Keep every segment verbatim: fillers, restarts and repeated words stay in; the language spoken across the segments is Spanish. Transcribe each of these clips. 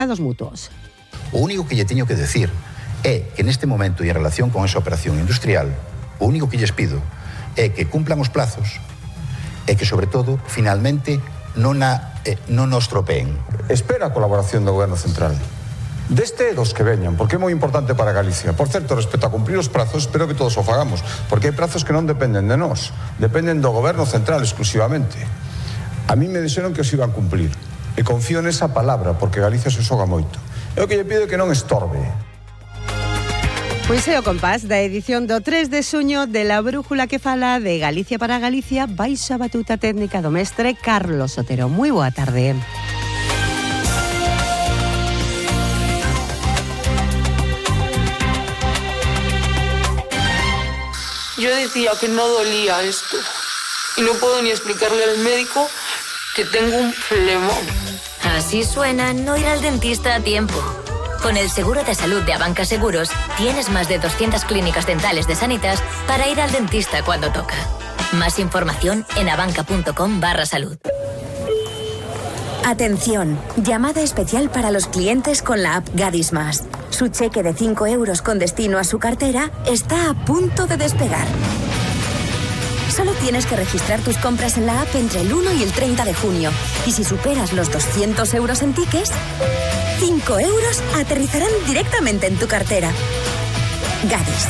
dos mutuos. O único que lle teño que decir é que neste momento e en relación con esa operación industrial, o único que lles pido é que cumplan os plazos e que, sobre todo, finalmente non, a, eh, non nos tropeen. Espera a colaboración do Goberno Central. Deste e dos que veñan, porque é moi importante para Galicia. Por certo, respecto a cumprir os prazos, espero que todos o fagamos, porque hai prazos que non dependen de nós, dependen do Goberno Central exclusivamente. A mí me dixeron que os iban a cumplir, e confío nesa palabra, porque Galicia se xoga moito. É o que lle pido que non estorbe. Pois é o compás da edición do tres de xuño de La Brújula que fala de Galicia para Galicia baixo a batuta técnica do mestre Carlos Otero. Moi boa tarde. Yo decía que no dolía esto y no puedo ni explicarle al médico que tengo un flemón. Así suena no ir al dentista a tiempo. Con el seguro de salud de Abanca Seguros, tienes más de doscientas clínicas dentales de Sanitas para ir al dentista cuando toca. Más información en abanca.com barra salud. Atención, llamada especial para los clientes con la app Gadis Más. Su cheque de cinco euros con destino a su cartera está a punto de despegar. Solo tienes que registrar tus compras en la app entre el uno y el treinta de junio. Y si superas los doscientos euros en tickets, cinco euros aterrizarán directamente en tu cartera. Gadis.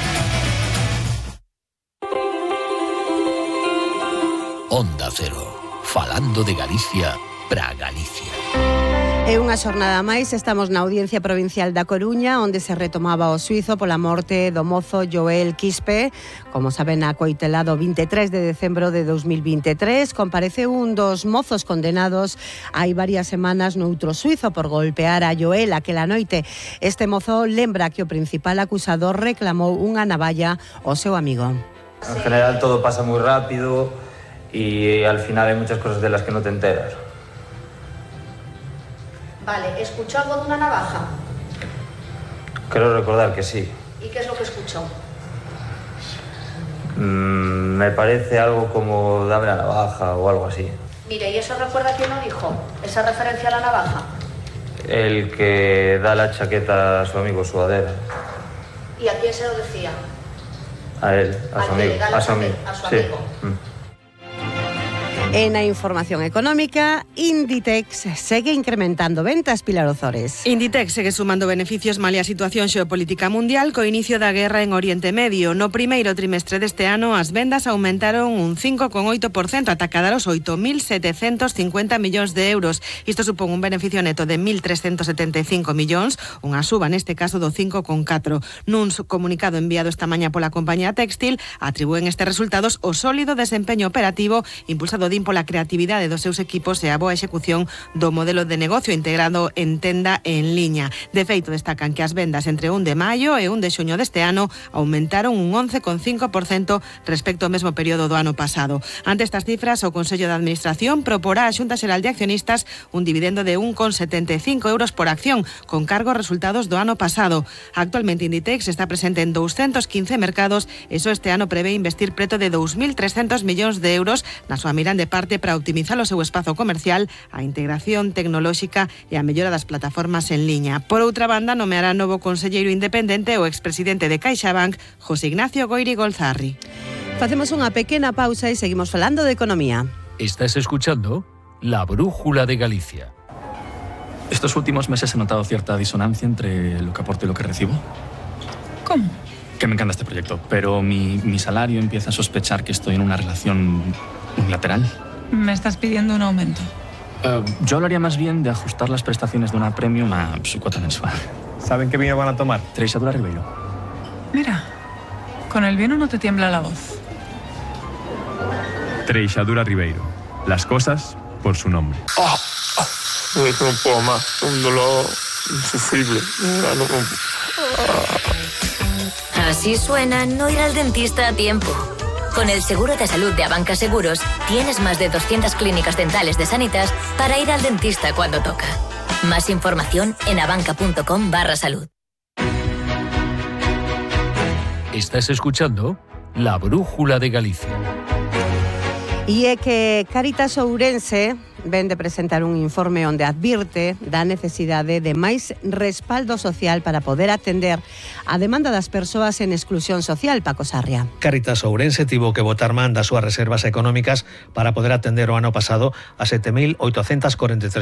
Onda Cero, falando de Galicia para Galicia. É unha xornada máis, estamos na Audiencia Provincial da Coruña, onde se retomaba o xuízo pola morte do mozo Joel Quispe. Como saben, acoitelado vinte e tres de decembro de dos mil vinte e tres, compareceu un dos mozos condenados hai varias semanas noutro xuízo por golpear a Joel aquela noite. Este mozo lembra que o principal acusador reclamou unha navalla ao seu amigo. En general todo pasa muy rápido y al final hay muchas cosas de las que no te enteras. Vale, ¿escuchó algo de una navaja? Creo recordar que sí. ¿Y qué es lo que escuchó? Mm, me parece algo como dame la navaja o algo así. Mire, ¿y eso recuerda quién lo dijo? ¿Esa referencia a la navaja? El que da la chaqueta a su amigo Sudadera. ¿Y a quién se lo decía? A él, a su amigo. A su amigo. A su amigo. Sí. Mm. En a información económica, Inditex segue incrementando ventas, Pilar Ozores. Inditex segue sumando beneficios malia a situación xeopolítica mundial co inicio da guerra en Oriente Medio. No primeiro trimestre deste ano, as vendas aumentaron un cinco coma oito por cento ata cadar os oito mil setecentos cincuenta millóns de euros. Isto supón un beneficio neto de mil trescentos setenta e cinco millóns, unha suba neste caso do cinco coma catro. Nun comunicado enviado esta mañá pola compañía Textil, atribúen estes resultados ao sólido desempeño operativo impulsado de pola creatividade dos seus equipos e a boa execución do modelo de negocio integrado en tenda e en liña. De feito, destacan que as vendas entre un de maio e un de xuño deste ano aumentaron un once coma cinco por cento respecto ao mesmo período do ano pasado. Ante estas cifras, o Consello de Administración proporá á Xunta Xeral de Accionistas un dividendo de un coma setenta e cinco euros por acción, con cargo aos resultados do ano pasado. Actualmente, Inditex está presente en doscientos quince mercados e só este ano prevé investir preto de dous mil trescentos millóns de euros na súa mirande parte para optimizar o seu espazo comercial, a integración tecnolóxica e a mellora das plataformas en liña. Por outra banda, nomeará novo conselleiro independente o expresidente de CaixaBank, José Ignacio Goiri Golzarri. Facemos unha pequena pausa e seguimos falando de economía. Estás escuchando La Brújula de Galicia. Estos últimos meses he notado cierta disonancia entre lo que aporto y lo que recibo. ¿Cómo? Que me encanta este proyecto, pero mi, mi salario empieza a sospechar que estoy en una relación unilateral. ¿Me estás pidiendo un aumento? Uh, yo hablaría más bien de ajustar las prestaciones de una premium a su cuota mensual. ¿Saben qué vino van a tomar? Treixadura Ribeiro. Mira, con el vino no te tiembla la voz. Treixadura Ribeiro. Las cosas por su nombre. Oh, oh, no puedo más. Un dolor insufrible. No, no, no. Así suena no ir al dentista a tiempo. Con el seguro de salud de Abanca Seguros, tienes más de doscientas clínicas dentales de Sanitas para ir al dentista cuando toca. Más información en abanca.com barra salud. Estás escuchando La Brújula de Galicia. E é que Cáritas Ourense ven de presentar un informe onde advirte da necesidade de máis respaldo social para poder atender a demanda das persoas en exclusión social. Paco Sarria. Cáritas Ourense tivo que botar man das súas reservas económicas para poder atender o ano pasado a sete mil oitocentas corenta e tres